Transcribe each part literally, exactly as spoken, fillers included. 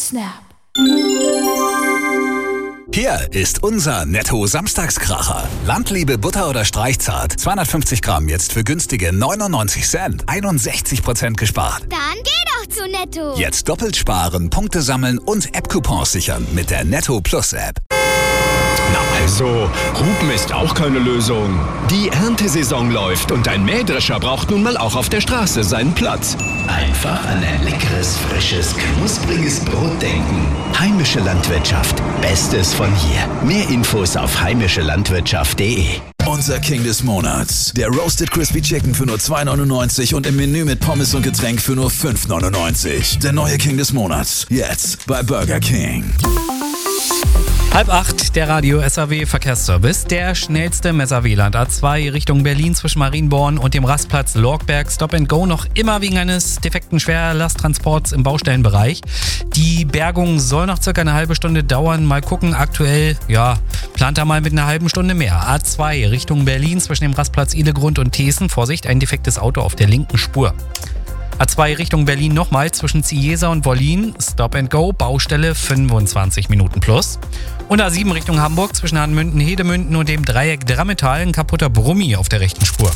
Snap. Hier ist unser Netto-Samstagskracher. Landliebe Butter oder Streichzart. zweihundertfünfzig Gramm jetzt für günstige neunundneunzig Cent. einundsechzig Prozent gespart. Dann geh doch zu Netto. Jetzt doppelt sparen, Punkte sammeln und App-Coupons sichern mit der Netto Plus App. Na also, Hupen ist auch keine Lösung. Die Erntesaison läuft und ein Mähdrescher braucht nun mal auch auf der Straße seinen Platz. Einfach an ein leckeres, frisches, knuspriges Brot denken. Heimische Landwirtschaft. Bestes von hier. Mehr Infos auf heimische landwirtschaft punkt de. Unser King des Monats. Der Roasted Crispy Chicken für nur zwei neunundneunzig und im Menü mit Pommes und Getränk für nur fünf neunundneunzig. Der neue King des Monats. Jetzt bei Burger King. Halb acht, der Radio S A W Verkehrsservice. Der schnellste im S A W-Land. A zwei Richtung Berlin zwischen Marienborn und dem Rastplatz Lorgberg. Stop and Go noch immer wegen eines defekten Schwerlasttransports im Baustellenbereich. Die Bergung soll noch circa eine halbe Stunde dauern. Mal gucken, aktuell, ja, plant er mal mit einer halben Stunde mehr. A zwei Richtung Berlin zwischen dem Rastplatz Idegrund und Thesen. Vorsicht, ein defektes Auto auf der linken Spur. A zwei Richtung Berlin nochmal zwischen Ziesa und Wollin. Stop and Go, Baustelle fünfundzwanzig Minuten plus. Und A sieben Richtung Hamburg zwischen Hanmünden, Hedemünden und dem Dreieck Drammetal ein kaputter Brummi auf der rechten Spur.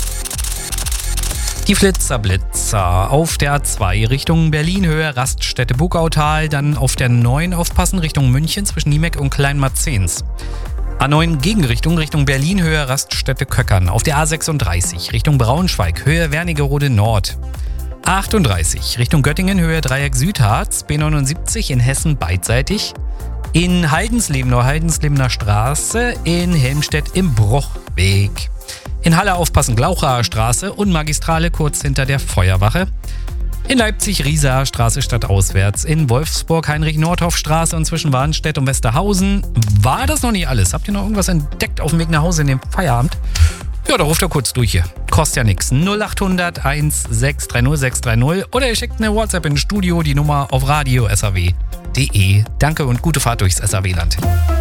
Die Flitzerblitzer auf der A zwei Richtung Berlin, Höhe Raststätte Bugautal, dann auf der neun aufpassen Richtung München zwischen Niemeck und Kleinmarzens. A neun Gegenrichtung Richtung Berlin, Höhe Raststätte Köckern. Auf der A sechsunddreißig Richtung Braunschweig, Höhe Wernigerode Nord. A achtunddreißig Richtung Göttingen, Höhe Dreieck Südharz, B neunundsiebzig in Hessen beidseitig. In Haldensleben, Neuhaldenslebener Straße, in Helmstedt im Bruchweg. In Halle aufpassen, Glauchaer Straße und Magistrale kurz hinter der Feuerwache. In Leipzig, Riesaer Straße stadtauswärts. In Wolfsburg, Heinrich-Nordhoff-Straße und zwischen Warnstedt und Westerhausen. War das noch nicht alles? Habt ihr noch irgendwas entdeckt auf dem Weg nach Hause in dem Feierabend? Ja, da ruft er kurz durch hier. Kostet ja nichts. null achthundert eins sechs drei null sechs drei null oder ihr schickt eine WhatsApp ins Studio, die Nummer auf radio s a w punkt de. Danke und gute Fahrt durchs S A W-Land.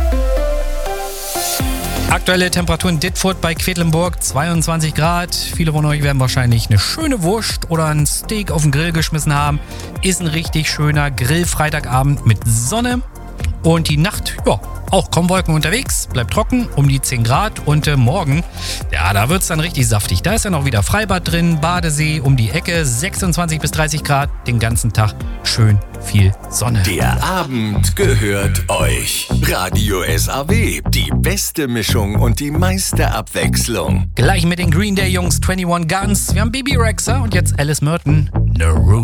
Aktuelle Temperatur in Dittfurt bei Quedlinburg zweiundzwanzig Grad. Viele von euch werden wahrscheinlich eine schöne Wurst oder ein Steak auf den Grill geschmissen haben. Ist ein richtig schöner Grill-Freitagabend mit Sonne. Und die Nacht, ja, auch kaum Wolken unterwegs, bleibt trocken, um die zehn Grad. Und äh, morgen, ja, da wird's dann richtig saftig. Da ist ja noch wieder Freibad drin, Badesee um die Ecke, sechsundzwanzig bis dreißig Grad, den ganzen Tag schön viel Sonne. Der Abend gehört euch. Radio S A W, die beste Mischung und die meiste Abwechslung. Gleich mit den Green Day Jungs einundzwanzig Guns. Wir haben Baby Rexha und jetzt Alice Merton, No Room.